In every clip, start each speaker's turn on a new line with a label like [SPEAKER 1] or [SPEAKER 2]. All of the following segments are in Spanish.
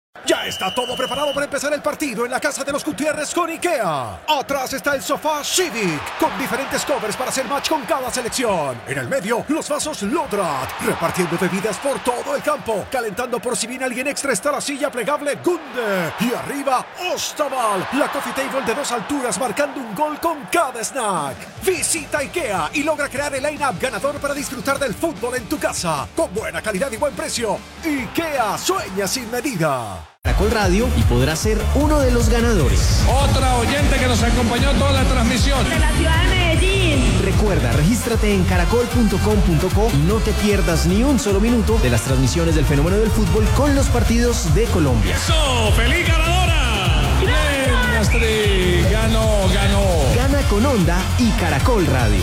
[SPEAKER 1] Ya está todo preparado para empezar el partido en la casa de los Gutiérrez con IKEA. Atrás está el sofá Civic, con diferentes covers para hacer match con cada selección. En el medio, los vasos Lodrat, repartiendo bebidas por todo el campo. Calentando por si viene alguien extra está la silla plegable Gunde. Y arriba, Ostaval, la coffee table de 2 alturas marcando un gol con cada snack. Visita IKEA y logra crear el line-up ganador para disfrutar del fútbol en tu casa. Con buena calidad y buen precio. IKEA sueña sin medida.
[SPEAKER 2] Caracol Radio y podrás ser uno de los ganadores.
[SPEAKER 3] Otra oyente que nos acompañó toda la transmisión.
[SPEAKER 4] De la ciudad de Medellín.
[SPEAKER 2] Recuerda, regístrate en caracol.com.co y no te pierdas ni un solo minuto de las transmisiones del fenómeno del fútbol con los partidos de Colombia.
[SPEAKER 3] ¡Eso! ¡Feliz ganadora! ¡Bien, Astrid! ¡Ganó!
[SPEAKER 2] Gana con Onda y Caracol Radio.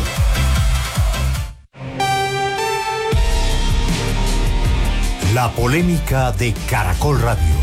[SPEAKER 1] La polémica de Caracol Radio.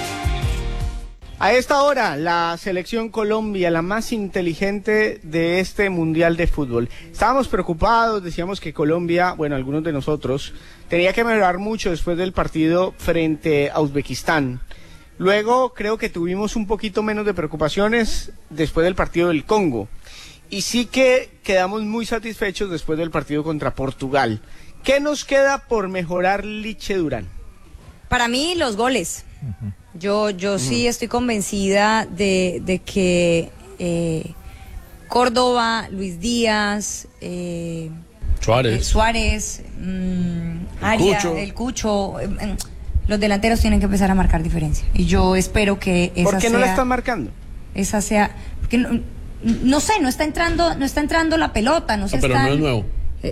[SPEAKER 5] A esta hora, la selección Colombia, la más inteligente de este Mundial de Fútbol. Estábamos preocupados, decíamos que Colombia, bueno, algunos de nosotros, tenía que mejorar mucho después del partido frente a Uzbekistán. Luego creo que tuvimos un poquito menos de preocupaciones después del partido del Congo. Y sí que quedamos muy satisfechos después del partido contra Portugal. ¿Qué nos queda por mejorar, Liche Durán?
[SPEAKER 6] Para mí, los goles. Yo sí estoy convencida de que Córdoba, Luis Díaz, Suárez, Arias, el Cucho, los delanteros tienen que empezar a marcar diferencia. Y yo espero que esa
[SPEAKER 5] ¿Por qué no la están marcando?
[SPEAKER 6] Esa sea, porque no sé, no está entrando la pelota, no se
[SPEAKER 7] pero
[SPEAKER 6] está.
[SPEAKER 7] No es nuevo.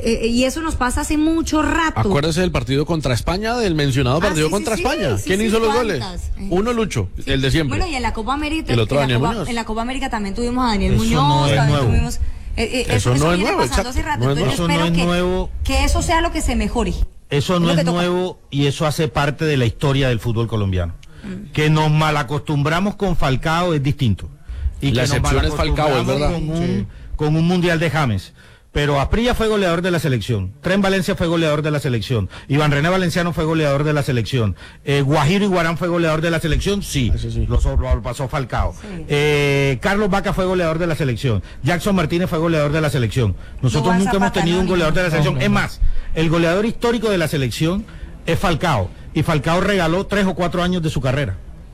[SPEAKER 6] Y eso nos pasa hace mucho rato.
[SPEAKER 7] Acuérdese del partido contra España, del mencionado partido contra España. ¿Quién hizo los goles? Uno, Lucho, el de siempre.
[SPEAKER 6] Bueno, y en la Copa América,
[SPEAKER 7] el otro Daniel Muñoz.
[SPEAKER 6] En la Copa América también tuvimos a Daniel Muñoz, también tuvimos.
[SPEAKER 7] Eso no es nuevo,
[SPEAKER 6] exacto. Hace rato.
[SPEAKER 8] Eso no es nuevo.
[SPEAKER 6] Que eso sea lo que se mejore.
[SPEAKER 8] Eso no es nuevo y eso hace parte de la historia del fútbol colombiano. Que nos malacostumbramos con Falcao es distinto. Y
[SPEAKER 7] la
[SPEAKER 8] que
[SPEAKER 7] excepción es Falcao, es verdad.
[SPEAKER 8] Con un Mundial de James. Pero Asprilla fue goleador de la selección, Tren Valencia fue goleador de la selección, Iván René Valenciano fue goleador de la selección, Guajiro Iguarán fue goleador de la selección, sí. Lo pasó Falcao. Sí. Carlos Vaca fue goleador de la selección, Jackson Martínez fue goleador de la selección. Nosotros nunca hemos tenido un goleador de la selección. Es más, el goleador histórico de la selección es Falcao, y Falcao regaló 3 o 4 años de su carrera.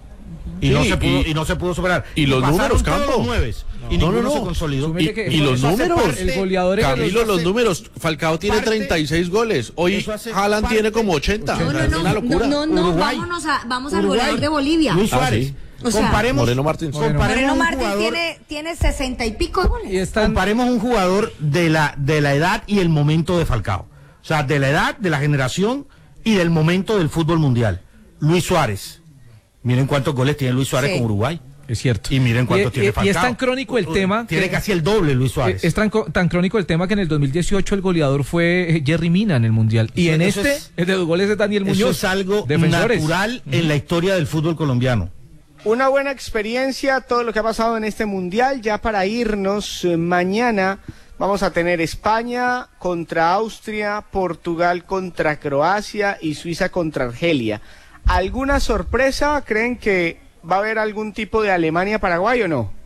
[SPEAKER 8] Y, sí, no se pudo superar.
[SPEAKER 7] Y los números, Campo.
[SPEAKER 8] Y no se consolidó.
[SPEAKER 7] Y los números.
[SPEAKER 3] El goleador
[SPEAKER 7] Camilo, los números. Falcao tiene 36 goles. Hoy Haaland tiene como 80. Es una locura.
[SPEAKER 6] No, vamos al goleador de Bolivia.
[SPEAKER 8] Luis Suárez.
[SPEAKER 6] O sea,
[SPEAKER 7] Moreno Martins.
[SPEAKER 6] Moreno Martins tiene 60 y pico de goles.
[SPEAKER 8] Comparemos un jugador de la edad y el momento de Falcao. O sea, de la edad, de la generación y del momento del fútbol mundial. Luis Suárez. Miren cuántos goles tiene Luis Suárez con Uruguay.
[SPEAKER 3] Es cierto.
[SPEAKER 8] Y miren cuántos tiene Falcao.
[SPEAKER 3] Y es tan crónico el tema.
[SPEAKER 8] Tiene casi el doble Luis Suárez.
[SPEAKER 3] Es tan crónico el tema que en el 2018 el goleador fue Jerry Mina en el Mundial. Y el de los goles es Daniel Muñoz.
[SPEAKER 8] Eso es algo natural en la historia del fútbol colombiano.
[SPEAKER 5] Una buena experiencia, todo lo que ha pasado en este Mundial. Ya para irnos, mañana vamos a tener España contra Austria, Portugal contra Croacia y Suiza contra Argelia. ¿Alguna sorpresa? ¿Creen que va a haber algún tipo de Alemania-Paraguay o no?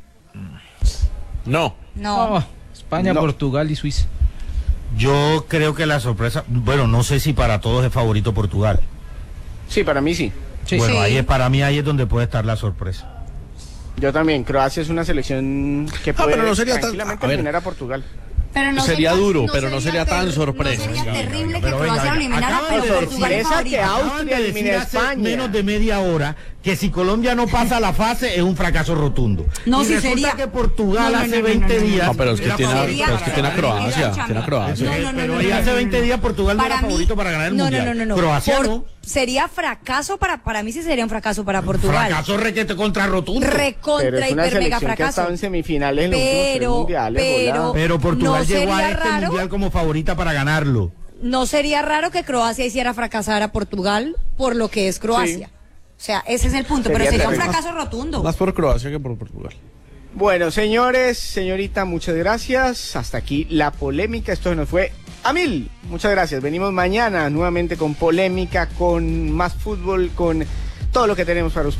[SPEAKER 7] No.
[SPEAKER 3] España, Portugal y Suiza.
[SPEAKER 8] Yo creo que la sorpresa, bueno, no sé si para todos es favorito Portugal.
[SPEAKER 5] Sí, para mí sí.
[SPEAKER 8] Bueno, para mí ahí es donde puede estar la sorpresa.
[SPEAKER 5] Yo también, Croacia es una selección que puede
[SPEAKER 7] pero no sería
[SPEAKER 5] tranquilamente eliminar a Portugal.
[SPEAKER 6] Pero no
[SPEAKER 7] sería duro, pero no sería tan sorpresa.
[SPEAKER 6] No sería terrible que Croacia lo eliminara, pero Portugal es favorito.
[SPEAKER 5] Que Austria elimine a España.
[SPEAKER 8] Menos de media hora que si Colombia no pasa la fase es un fracaso rotundo.
[SPEAKER 6] No,
[SPEAKER 8] y
[SPEAKER 6] si
[SPEAKER 8] resulta
[SPEAKER 6] sería
[SPEAKER 8] que Portugal hace 20 días.
[SPEAKER 7] No, pero es que tiene a Croacia. Tiene a Croacia.
[SPEAKER 8] Pero hace 20 días Portugal no era favorito para ganar el Mundial.
[SPEAKER 6] No.
[SPEAKER 8] Croacia no.
[SPEAKER 6] Sería fracaso para mí, sí sería un fracaso para Portugal.
[SPEAKER 8] Fracaso requete contra rotundo.
[SPEAKER 6] Recontra hiper mega fracaso.
[SPEAKER 5] Que ha estado en semifinales en los últimos 3 mundiales.
[SPEAKER 8] Pero Portugal llegó a este mundial como favorita para ganarlo.
[SPEAKER 6] No sería raro que Croacia hiciera fracasar a Portugal por lo que es Croacia. Sí. O sea, ese es el punto, pero sería un fracaso rotundo.
[SPEAKER 7] Más por Croacia que por Portugal.
[SPEAKER 5] Bueno, señores, señorita, muchas gracias. Hasta aquí la polémica. Esto nos fue a 1000. Muchas gracias. Venimos mañana nuevamente con polémica, con más fútbol, con todo lo que tenemos para ustedes.